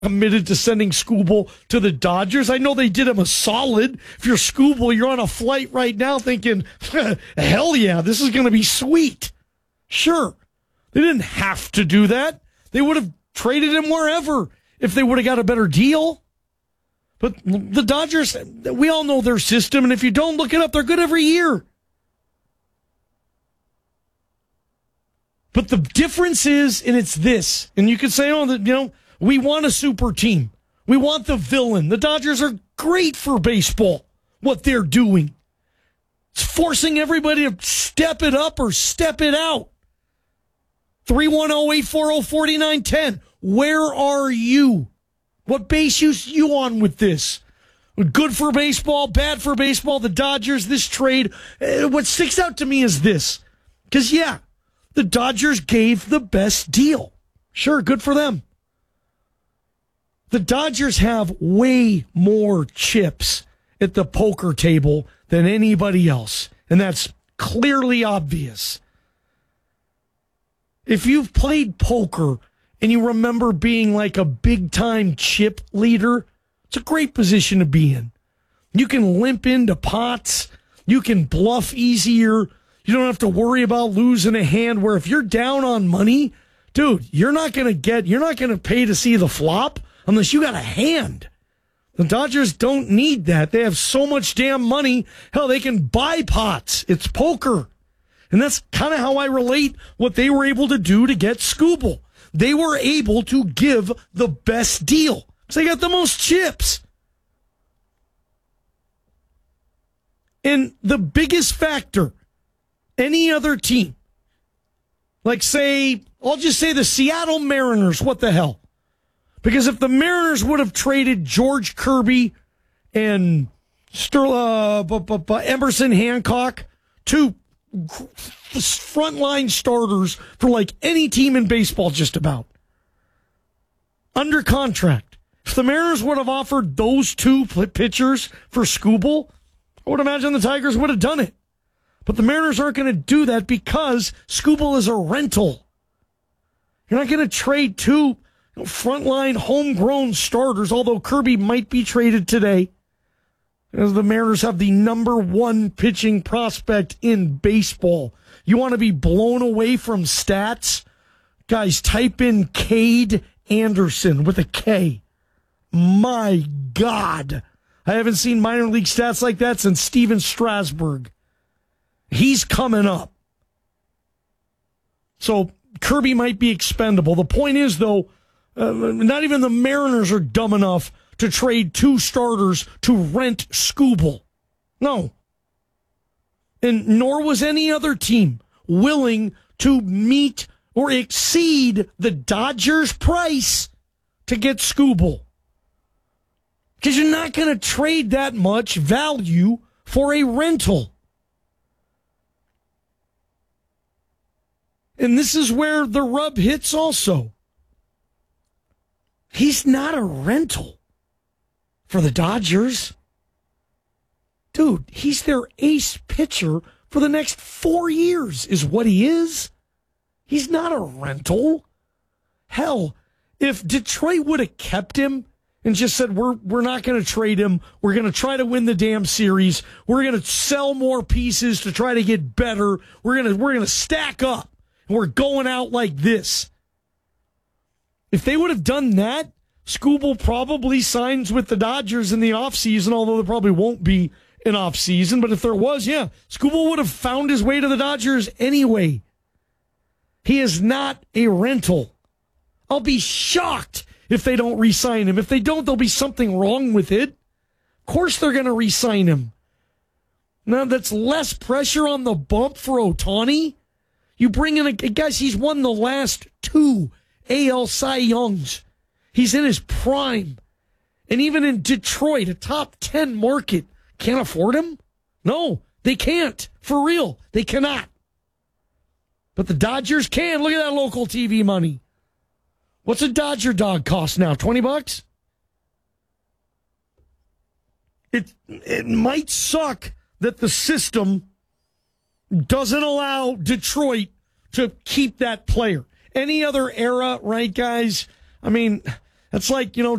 committed to sending Skubal to the Dodgers. I know they did him a solid. If you're Skubal, you're on a flight right now thinking, hell yeah, this is going to be sweet. Sure. They didn't have to do that. They would have traded him wherever if they would have got a better deal. But the Dodgers, we all know their system, and if you don't look it up, they're good every year. But the difference is, and it's this, and you could say, we want a super team. We want the villain. The Dodgers are great for baseball, what they're doing. It's forcing everybody to step it up or step it out. 310-840-4910. Where are you? What base you on with this? Good for baseball, bad for baseball, the Dodgers, this trade. What sticks out to me is this. Because, the Dodgers gave the best deal. Sure, good for them. The Dodgers have way more chips at the poker table than anybody else, and that's clearly obvious. If you've played poker and you remember being like a big-time chip leader, it's a great position to be in. You can limp into pots. You can bluff easier. You don't have to worry about losing a hand where if you're down on money, dude, you're not going to pay to see the flop unless you got a hand. The Dodgers don't need that. They have so much damn money. Hell, they can buy pots. It's poker. And that's kind of how I relate what they were able to do to get Skubal. They were able to give the best deal because they got the most chips. And the biggest factor, any other team, like I'll just say the Seattle Mariners, what the hell? Because if the Mariners would have traded George Kirby and Emerson Hancock, two frontline starters for like any team in baseball just about, under contract, if the Mariners would have offered those two pitchers for Skubal, I would imagine the Tigers would have done it. But the Mariners aren't going to do that because Skubal is a rental. You're not going to trade two frontline homegrown starters, although Kirby might be traded today, as the Mariners have the number one pitching prospect in baseball. You want to be blown away from stats? Guys, type in Cade Anderson with a K. My God. I haven't seen minor league stats like that since Steven Strasburg. He's coming up. So Kirby might be expendable. The point is, though, not even the Mariners are dumb enough to trade two starters to rent Skubal. No. And nor was any other team willing to meet or exceed the Dodgers' price to get Skubal. Because you're not going to trade that much value for a rental. And this is where the rub hits also. He's not a rental for the Dodgers. Dude, he's their ace pitcher for the next 4 years is what he is. He's not a rental. Hell, if Detroit would have kept him and just said, we're not going to trade him, we're going to try to win the damn series, we're going to sell more pieces to try to get better, we're going to stack up, and we're going out like this. If they would have done that, Skubal probably signs with the Dodgers in the offseason, although there probably won't be an offseason. But if there was, Skubal would have found his way to the Dodgers anyway. He is not a rental. I'll be shocked if they don't re-sign him. If they don't, there'll be something wrong with it. Of course they're going to re-sign him. Now that's less pressure on the bump for Ohtani. You bring in guys, he's won the last 2 AL Cy Youngs. He's in his prime. And even in Detroit, a top 10 market, can't afford him? No, they can't. For real, they cannot. But the Dodgers can. Look at that local TV money. What's a Dodger dog cost now? $20? It might suck that the system doesn't allow Detroit to keep that player. Any other era, right, guys? I mean, That's like,